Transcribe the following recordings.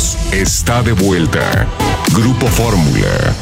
voz está de vuelta. Grupo Fórmula.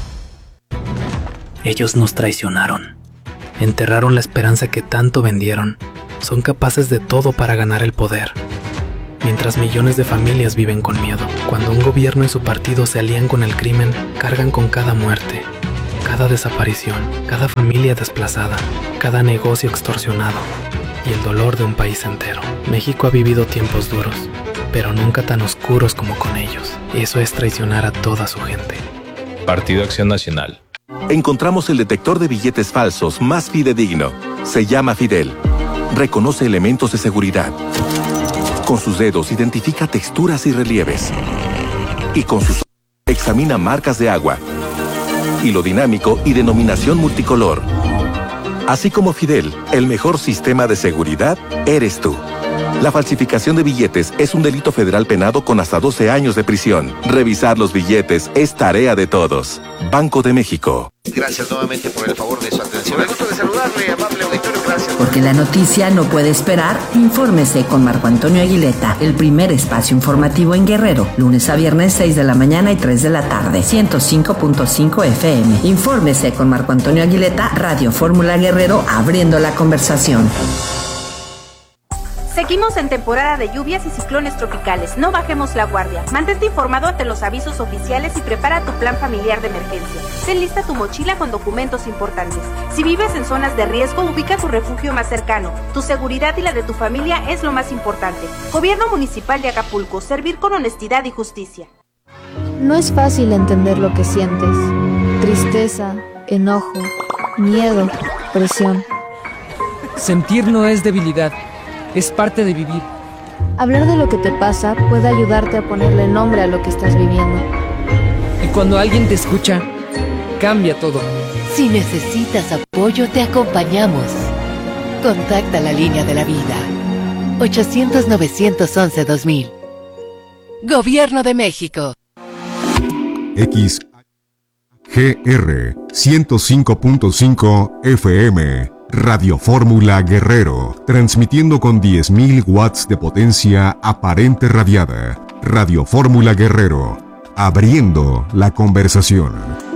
Ellos nos traicionaron. Enterraron la esperanza que tanto vendieron. Son capaces de todo para ganar el poder. Mientras millones de familias viven con miedo. Cuando un gobierno y su partido se alían con el crimen, cargan con cada muerte, cada desaparición, cada familia desplazada, cada negocio extorsionado y el dolor de un país entero. México ha vivido tiempos duros, pero nunca tan oscuros como con ellos. Eso es traicionar a toda su gente. Partido Acción Nacional. Encontramos el detector de billetes falsos más fidedigno. Se llama Fidel. Reconoce elementos de seguridad. Con sus dedos identifica texturas y relieves. Y con sus ojos examina marcas de agua, hilo dinámico y denominación multicolor. Así como Fidel, el mejor sistema de seguridad eres tú. La falsificación de billetes es un delito federal penado con hasta 12 años de prisión. Revisar los billetes es tarea de todos. Banco de México. Gracias nuevamente por el favor de su atención. Me gusta de saludarle, amable auditorio, gracias. Porque la noticia no puede esperar, infórmese con Marco Antonio Aguileta, el primer espacio informativo en Guerrero, lunes a viernes 6 de la mañana y 3 de la tarde, 105.5 FM. Infórmese con Marco Antonio Aguileta, Radio Fórmula Guerrero, abriendo la conversación. Seguimos en temporada de lluvias y ciclones tropicales. No bajemos la guardia. Mantente informado ante los avisos oficiales y prepara tu plan familiar de emergencia. Ten lista tu mochila con documentos importantes. Si vives en zonas de riesgo, ubica tu refugio más cercano. Tu seguridad y la de tu familia es lo más importante. Gobierno Municipal de Acapulco. Servir con honestidad y justicia. No es fácil entender lo que sientes. Tristeza, enojo, miedo, presión. Sentir no es debilidad. Es parte de vivir. Hablar de lo que te pasa puede ayudarte a ponerle nombre a lo que estás viviendo. Y cuando alguien te escucha, cambia todo. Si necesitas apoyo, te acompañamos. Contacta la línea de la vida. 800-911-2000. Gobierno de México. XGR 105.5 FM. Radio Fórmula Guerrero, transmitiendo con 10.000 watts de potencia aparente radiada. Radio Fórmula Guerrero, abriendo la conversación.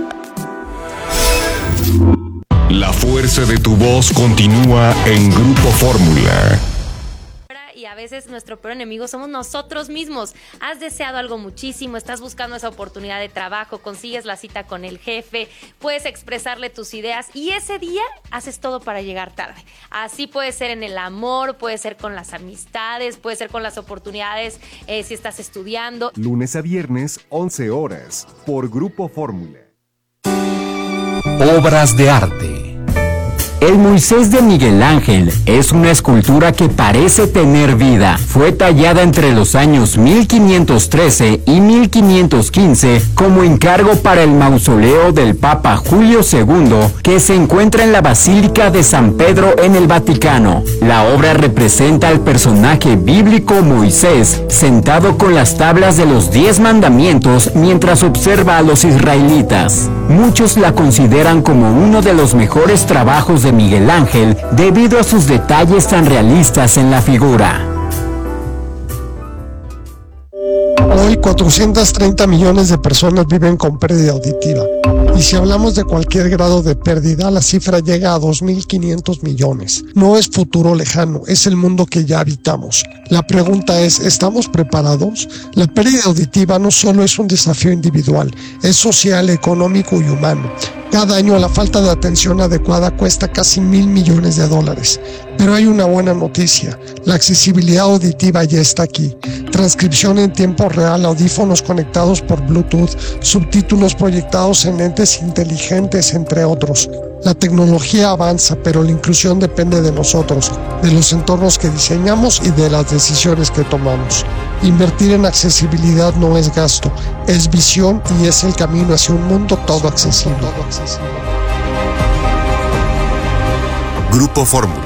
La fuerza de tu voz continúa en Grupo Fórmula. Y a veces nuestro peor enemigo somos nosotros mismos. Has deseado algo muchísimo, estás buscando esa oportunidad de trabajo, consigues la cita con el jefe, puedes expresarle tus ideas y ese día haces todo para llegar tarde. Así puede ser en el amor, puede ser con las amistades, puede ser con las oportunidades si estás estudiando. Lunes a viernes, 11 horas, por Grupo Fórmula. Obras de arte. El Moisés de Miguel Ángel es una escultura que parece tener vida. Fue tallada entre los años 1513 y 1515 como encargo para el mausoleo del Papa Julio II, que se encuentra en la Basílica de San Pedro en el Vaticano. La obra representa al personaje bíblico Moisés sentado con las tablas de los 10 mandamientos mientras observa a los israelitas. Muchos la consideran como uno de los mejores trabajos de Miguel Ángel debido a sus detalles tan realistas en la figura. Hoy 430 millones de personas viven con pérdida auditiva. Y si hablamos de cualquier grado de pérdida, la cifra llega a 2.500 millones. No es futuro lejano, es el mundo que ya habitamos. La pregunta es, ¿estamos preparados? La pérdida auditiva no solo es un desafío individual, es social, económico y humano. Cada año la falta de atención adecuada cuesta casi $1,000 millones. Pero hay una buena noticia, la accesibilidad auditiva ya está aquí. Transcripción en tiempo real, audífonos conectados por Bluetooth, subtítulos proyectados en lentes inteligentes, entre otros. La tecnología avanza, pero la inclusión depende de nosotros, de los entornos que diseñamos y de las decisiones que tomamos. Invertir en accesibilidad no es gasto, es visión y es el camino hacia un mundo todo accesible. Grupo Fórmula.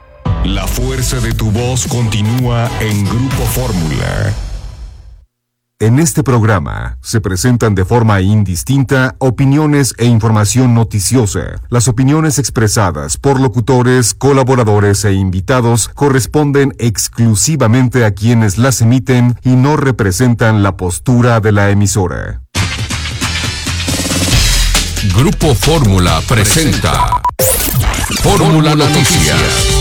La fuerza de tu voz continúa en Grupo Fórmula. En este programa se presentan de forma indistinta opiniones e información noticiosa. Las opiniones expresadas por locutores, colaboradores e invitados corresponden exclusivamente a quienes las emiten y no representan la postura de la emisora. Grupo Fórmula presenta Fórmula Noticias.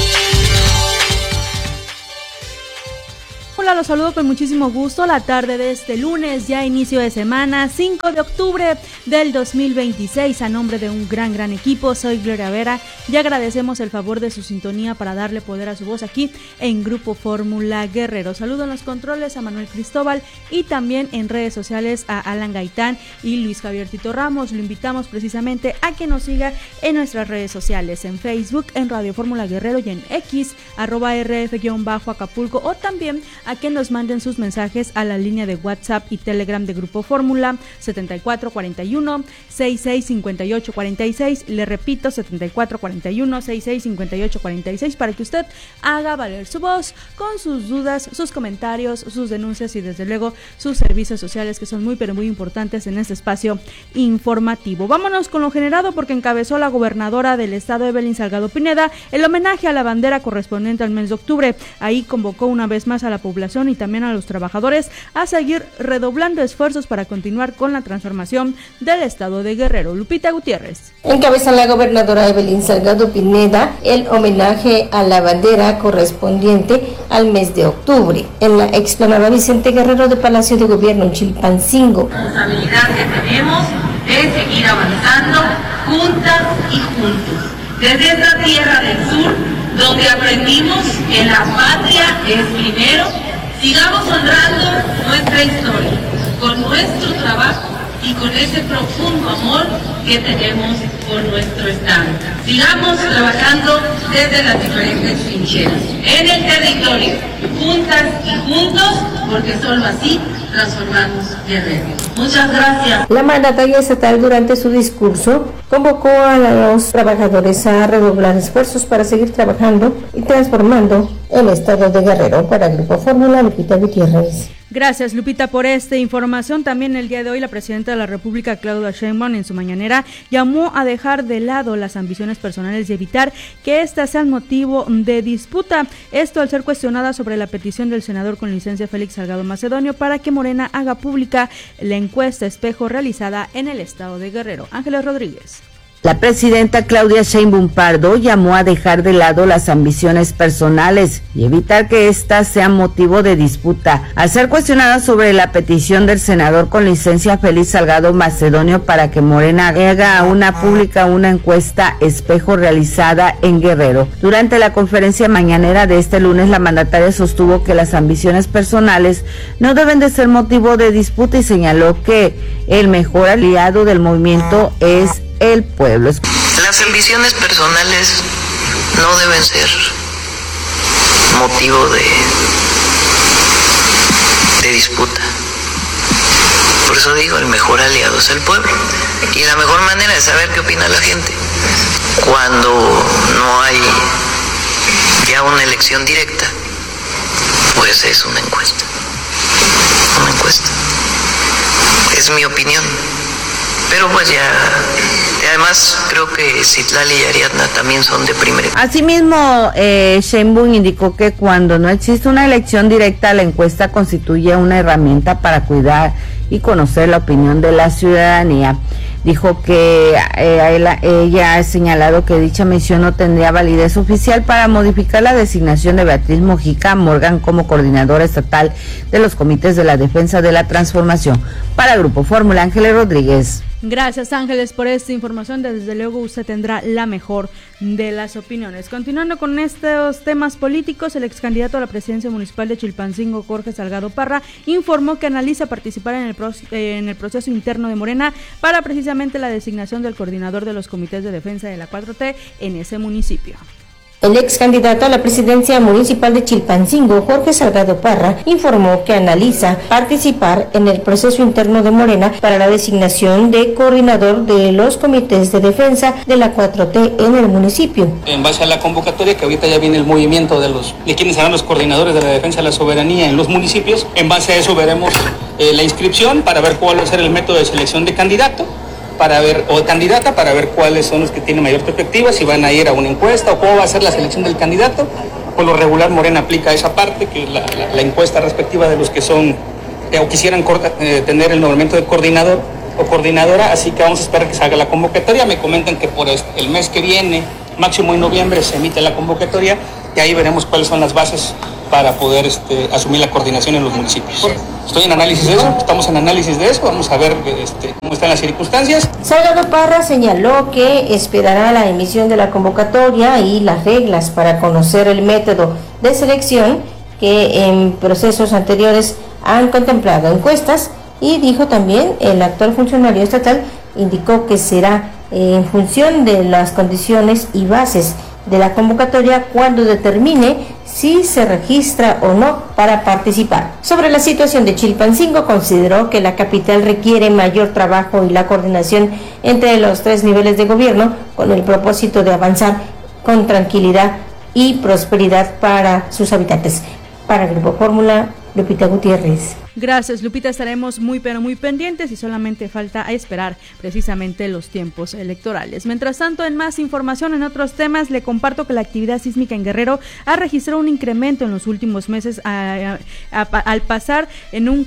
Hola, los saludo con muchísimo gusto la tarde de este lunes, ya inicio de semana, 5 de octubre del 2026. A nombre de un gran equipo, soy Gloria Vera y agradecemos el favor de su sintonía para darle poder a su voz aquí en Grupo Fórmula Guerrero. Saludo en los controles a Manuel Cristóbal y también en redes sociales a Alan Gaitán y Luis Javier Tito Ramos. Lo invitamos precisamente a que nos siga en nuestras redes sociales, en Facebook, en Radio Fórmula Guerrero y en X, @RF_Acapulco, o también a que nos manden sus mensajes a la línea de WhatsApp y Telegram de Grupo Fórmula 7441-665846. Le repito, 7441-665846, para que usted haga valer su voz con sus dudas, sus comentarios, sus denuncias y desde luego sus servicios sociales, que son muy pero muy importantes en este espacio informativo. Vámonos con lo generado, porque encabezó la gobernadora del estado, Evelyn Salgado Pineda, el homenaje a la bandera correspondiente al mes de octubre. Ahí convocó una vez más a la población y también a los trabajadores a seguir redoblando esfuerzos para continuar con la transformación del estado de Guerrero. Lupita Gutiérrez. Encabeza la gobernadora Evelyn Salgado Pineda el homenaje a la bandera correspondiente al mes de octubre en la explanada Vicente Guerrero de Palacio de Gobierno en Chilpancingo. La responsabilidad que tenemos es seguir avanzando juntas y juntos. Desde esta tierra del sur, donde aprendimos que la patria es primero, sigamos honrando nuestra historia, con nuestro trabajo y con ese profundo amor que tenemos por nuestro estado. Sigamos trabajando desde las diferentes trincheras, en el territorio, juntas y juntos, porque solo así transformamos Guerrero. Muchas gracias. La mandataria estatal, durante su discurso, convocó a los trabajadores a redoblar esfuerzos para seguir trabajando y transformando el estado de Guerrero. Para Grupo Fórmula, Lupita Gutiérrez. Gracias, Lupita, por esta información. También el día de hoy la presidenta de la República, Claudia Sheinbaum, en su mañanera llamó a dejar de lado las ambiciones personales y evitar que éstas sean motivo de disputa. Esto al ser cuestionada sobre la petición del senador con licencia Félix Salgado Macedonio para que Morena haga pública la encuesta espejo realizada en el estado de Guerrero. Ángeles Rodríguez. La presidenta Claudia Sheinbaum Pardo llamó a dejar de lado las ambiciones personales y evitar que éstas sean motivo de disputa. Al ser cuestionada sobre la petición del senador con licencia Félix Salgado Macedonio para que Morena haga una encuesta espejo realizada en Guerrero. Durante la conferencia mañanera de este lunes, la mandataria sostuvo que las ambiciones personales no deben de ser motivo de disputa y señaló que el mejor aliado del movimiento es el pueblo. Las ambiciones personales no deben ser motivo de disputa. Por eso digo, el mejor aliado es el pueblo. Y la mejor manera de saber qué opina la gente, cuando no hay ya una elección directa, pues es una encuesta. Una encuesta. Es mi opinión. Pero pues ya, además creo que Citlali y Ariadna también son de primera. Asimismo, Sheinbaum indicó que cuando no existe una elección directa, la encuesta constituye una herramienta para cuidar y conocer la opinión de la ciudadanía. Dijo que ella ha señalado que dicha mención no tendría validez oficial para modificar la designación de Beatriz Mojica Morgan como coordinadora estatal de los comités de la defensa de la transformación. Para Grupo Fórmula, Ángeles Rodríguez. Gracias, Ángeles, por esta información. Desde luego usted tendrá la mejor de las opiniones. Continuando con estos temas políticos, el ex candidato a la presidencia municipal de Chilpancingo, Jorge Salgado Parra, informó que analiza participar en el proceso interno de Morena para precisamente la designación del coordinador de los comités de defensa de la 4T en ese municipio. El ex candidato a la presidencia municipal de Chilpancingo, Jorge Salgado Parra, informó que analiza participar en el proceso interno de Morena para la designación de coordinador de los comités de defensa de la 4T en el municipio. En base a la convocatoria, que ahorita ya viene el movimiento de quienes serán los coordinadores de la defensa de la soberanía en los municipios, en base a eso veremos la inscripción para ver cuál va a ser el método de selección de candidato, candidata, para ver cuáles son los que tienen mayor perspectiva, si van a ir a una encuesta o cómo va a ser la selección del candidato. Por lo regular Morena aplica esa parte, que es la encuesta respectiva de los que son o quisieran tener el nombramiento de coordinador o coordinadora, así que vamos a esperar que salga la convocatoria. Me comentan que por el mes que viene, máximo en noviembre, se emite la convocatoria y ahí veremos cuáles son las bases para poder asumir la coordinación en los municipios. Estoy en análisis de eso, estamos en análisis de eso, vamos a ver cómo están las circunstancias. Salgado Parra señaló que esperará la emisión de la convocatoria y las reglas para conocer el método de selección que en procesos anteriores han contemplado encuestas, y dijo también el actual funcionario estatal, indicó que será en función de las condiciones y bases de la convocatoria cuando determine si se registra o no para participar. Sobre la situación de Chilpancingo, consideró que la capital requiere mayor trabajo y la coordinación entre los 3 niveles de gobierno con el propósito de avanzar con tranquilidad y prosperidad para sus habitantes. Para Grupo Fórmula, Lupita Gutiérrez. Gracias, Lupita, estaremos muy pendientes y solamente falta esperar precisamente los tiempos electorales. Mientras tanto, en más información en otros temas, le comparto que la actividad sísmica en Guerrero ha registrado un incremento en los últimos meses al pasar en un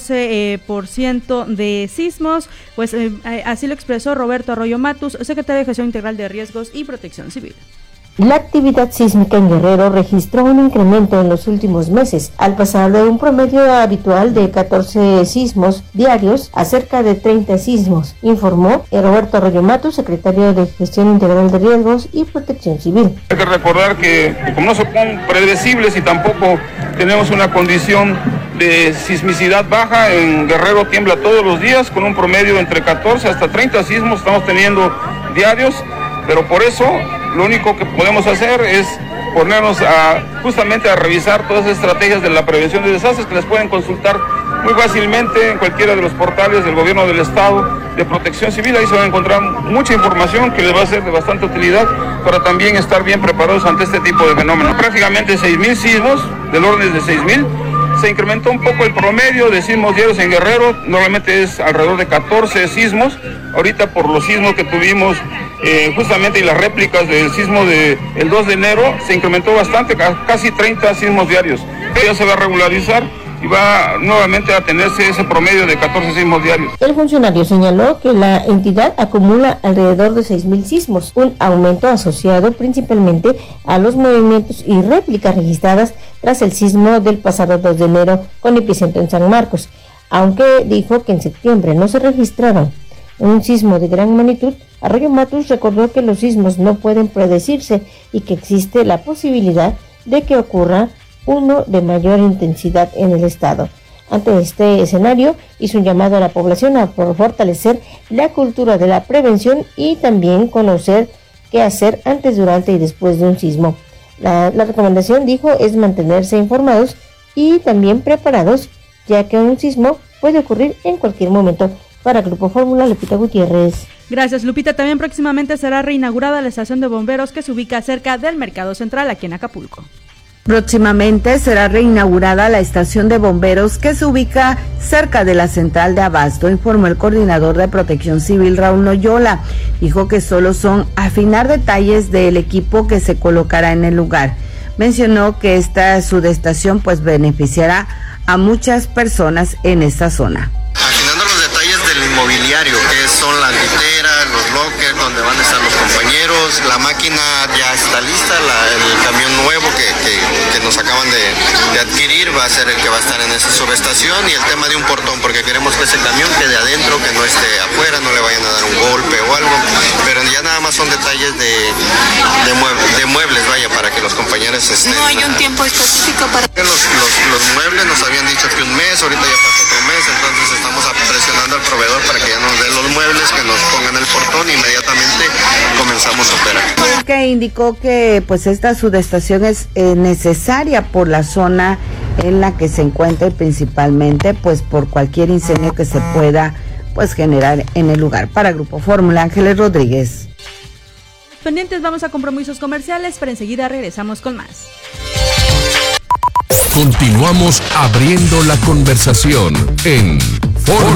14% de sismos, pues así lo expresó Roberto Arroyo Matus, secretario de Gestión Integral de Riesgos y Protección Civil. La actividad sísmica en Guerrero registró un incremento en los últimos meses, al pasar de un promedio habitual de 14 sismos diarios a cerca de 30 sismos, informó Roberto Arroyo Matus, secretario de Gestión Integral de Riesgos y Protección Civil. Hay que recordar que como no son predecibles y tampoco tenemos una condición de sismicidad baja, en Guerrero tiembla todos los días con un promedio entre 14 hasta 30 sismos estamos teniendo diarios, pero por eso lo único que podemos hacer es ponernos justamente a revisar todas las estrategias de la prevención de desastres que las pueden consultar muy fácilmente en cualquiera de los portales del gobierno del estado de Protección Civil. Ahí se va a encontrar mucha información que les va a ser de bastante utilidad para también estar bien preparados ante este tipo de fenómenos. Prácticamente 6,000 sismos, del orden de 6,000. Se incrementó un poco el promedio de sismos diarios en Guerrero, normalmente es alrededor de 14 sismos. Ahorita por los sismos que tuvimos justamente y las réplicas del sismo del 2 de enero, se incrementó bastante, casi 30 sismos diarios. Ya se va a regularizar y va nuevamente a tenerse ese promedio de 14 sismos diarios. El funcionario señaló que la entidad acumula alrededor de 6,000 sismos, un aumento asociado principalmente a los movimientos y réplicas registradas tras el sismo del pasado 2 de enero con epicentro en San Marcos, aunque dijo que en septiembre no se registraron un sismo de gran magnitud. Arroyo Matus recordó que los sismos no pueden predecirse y que existe la posibilidad de que ocurra uno de mayor intensidad en el estado. Ante este escenario, hizo un llamado a la población a fortalecer la cultura de la prevención y también conocer qué hacer antes, durante y después de un sismo. La recomendación, dijo, es mantenerse informados y también preparados, ya que un sismo puede ocurrir en cualquier momento. Para Grupo Fórmula, Lupita Gutiérrez. Gracias, Lupita. También próximamente será reinaugurada la estación de bomberos que se ubica cerca del Mercado Central aquí en Acapulco. Próximamente será reinaugurada la estación de bomberos que se ubica cerca de la central de Abasto, informó el coordinador de Protección Civil, Raúl Noyola. Dijo que solo son afinar detalles del equipo que se colocará en el lugar. Mencionó que esta subestación pues beneficiará a muchas personas en esta zona. Afinando los detalles del inmobiliario, que son las literas, los lockers donde van a estar los compañeros, la máquina ya está lista, el camión nuevo que nos acaban de adquirir va a ser el que va a estar en esa subestación, y el tema de un portón, porque queremos que ese camión quede adentro, que no esté afuera, no le vayan a dar un golpe o algo, pero ya nada más son detalles de muebles, vaya, para que los compañeros estén. No hay un tiempo específico para... Los muebles nos habían dicho que un mes, ahorita ya pasó otro mes, entonces estamos presionando al proveedor para que ya nos dé los muebles, que nos pongan el portón, e inmediatamente comenzamos a operar. que indicó que pues esta subestación es necesaria por la zona en la que se encuentra y principalmente pues por cualquier incendio que se pueda pues generar en el lugar. Para Grupo Fórmula, Ángeles Rodríguez. Pendientes, vamos a compromisos comerciales, pero enseguida regresamos con más. Continuamos abriendo la conversación en Fórmula.